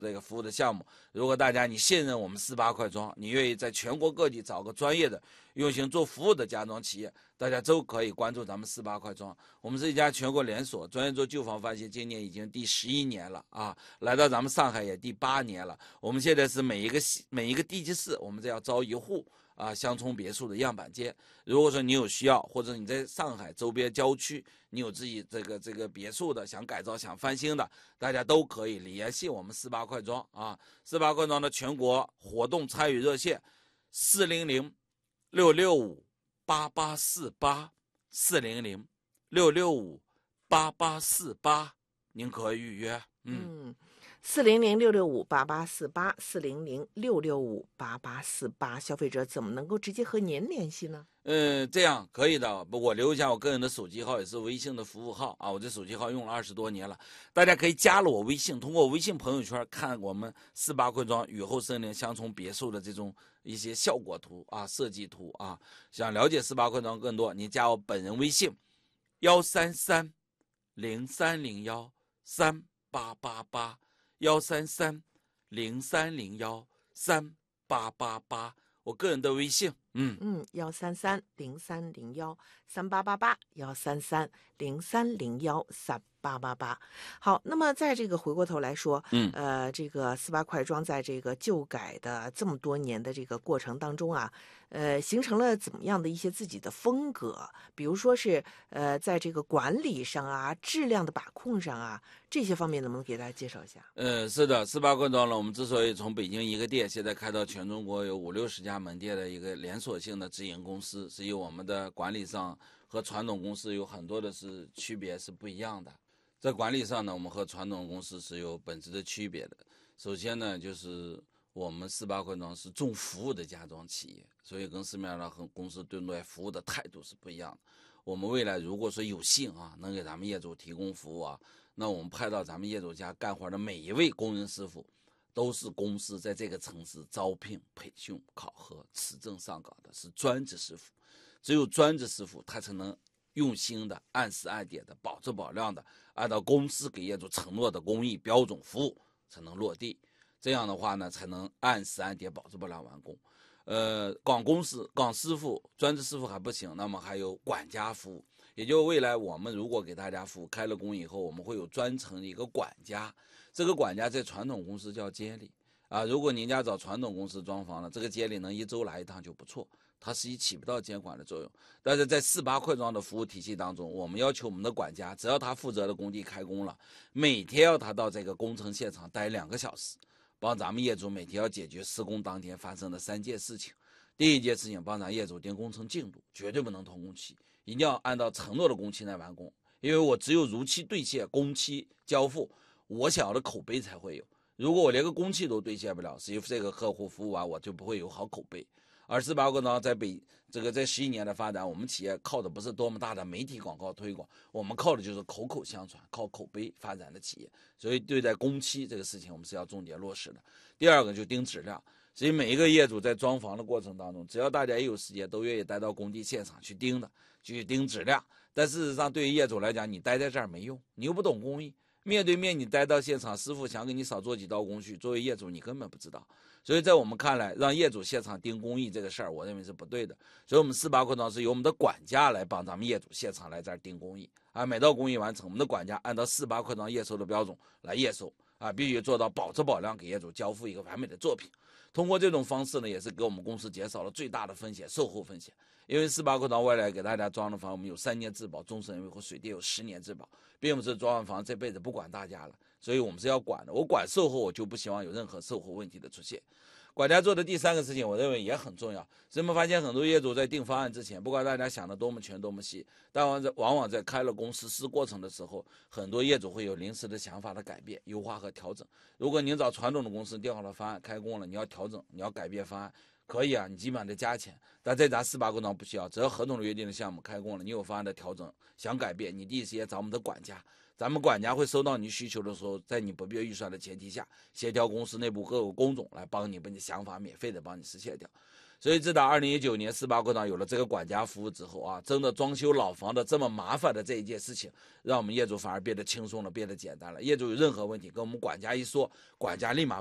这个服务的项目。如果大家你信任我们48块庄，你愿意在全国各地找个专业的用心做服务的家装企业，大家都可以关注咱们48块庄。我们是一家全国连锁，专业做旧房翻新，今年已经第11年了啊，来到咱们上海也第8年了。我们现在是每一个地级市，我们这要招一户乡村别墅的样板间。如果说你有需要，或者你在上海周边郊区，你有自己这个别墅的，想改造想翻新的，大家都可以联系我们48块庄啊。48块庄的全国活动参与热线400-665-8848，400-665-8848，您可以预约。 400-665-8848，400-665-8848，消费者怎么能够直接和您联系呢？ 这样可以的，我留一下我个人的手机号，也是微信的服务号啊。我这手机号用了20多年了，大家可以加了我微信，通过微信朋友圈看我们48块庄雨后森林乡村别墅的这种一些效果图啊、设计图啊。想了解48块庄更多，您加我本人微信133-0301-3888，133-0301-3888，我个人的微信。 133-0301-3888，133-0301-3888。好，那么在这个回过头来说，这个48块庄在这个旧改的这么多年的这个过程当中啊，形成了怎么样的一些自己的风格？比如说是在这个管理上啊、质量的把控上啊，这些方面能不能给大家介绍一下？ 是的，48块庄呢，我们之所以从北京一个店，现在开到全中国有50-60家门店的一个连锁性的直营公司，是因为我们的管理上和传统公司有很多的区别是不一样的。在管理上呢，我们和传统公司是有本质的区别的。首先呢，就是我们48块庄是重服务的家装企业，所以跟市面上和公司对待服务的态度是不一样的。我们未来如果说有幸能给咱们业主提供服务那我们派到咱们业主家干活的每一位工人师傅，都是公司在这个城市招聘、培训、考核、持证上岗的，是专职师傅。只有专职师傅，他才能用心的、按时按点的、保质保量的，按照公司给业主承诺的工艺标准服务才能落地。这样的话呢，才能按时按点、保质保量完工。岗师傅、专职师傅还不行，那么还有管家服务，也就是未来我们如果给大家服务开了工以后，我们会有专程的一个管家，这个管家在传统公司叫监理如果您家找传统公司装潢了，这个监理能1周来一趟就不错，它实际起不到监管的作用。但是在48块庄的服务体系当中，我们要求我们的管家，只要他负责的工地开工了，每天要他到这个工程现场待2个小时，帮咱们业主每天要解决施工当天发生的3件事情。第一件事情，帮咱业主定工程进度，绝对不能通工期，一定要按照承诺的工期来完工。因为我只有如期兑现工期交付，我想要的口碑才会有。如果我连个工期都兑现不了，实际这个客户服务完我就不会有好口碑。而48块庄在这11年的发展，我们企业靠的不是多么大的媒体广告推广，我们靠的就是口口相传，靠口碑发展的企业。所以对待工期这个事情，我们是要重点落实的。第二个就盯质量，所以每一个业主在装房的过程当中，只要大家一有时间，都愿意待到工地现场去盯质量。但事实上，对于业主来讲，你待在这儿没用，你又不懂工艺。面对面你待到现场，师傅想给你少做几道工序，作为业主你根本不知道。所以在我们看来，让业主现场盯工艺这个事儿，我认为是不对的。所以我们48块庄是由我们的管家来帮咱们业主现场来这儿盯工艺每道工艺完成，我们的管家按照48块庄验收的标准来验收必须做到保质保量，给业主交付一个完美的作品。通过这种方式呢，也是给我们公司减少了最大的风险，售后风险。因为48块庄未来给大家装的房，我们有3年质保，终身维护，水电有10年质保，并不是装完房这辈子不管大家了，所以我们是要管的。我管售后，我就不希望有任何售后问题的出现。管家做的第3个事情，我认为也很重要。人们发现很多业主在定方案之前，不管大家想的多么全多么细，但往往在开了工实施过程的时候，很多业主会有临时的想法的改变、优化和调整。如果您找传统的公司定好了方案，开工了，你要调整，你要改变方案，可以你基本上得加钱。但在咱48块庄不需要，只要合同的约定的项目开工了，你有方案的调整，想改变，你第一时间找我们的管家。咱们管家会收到你需求的时候，在你不必预算的前提下，协调公司内部各个工种来帮你把你想法免费的帮你实现掉。 所以直到2019年18规章有了这个管家服务之后啊，真的装修老房的这么麻烦的这一件事情，让我们业主反而变得轻松了，变得简单了。业主有任何问题跟我们管家一说，管家立马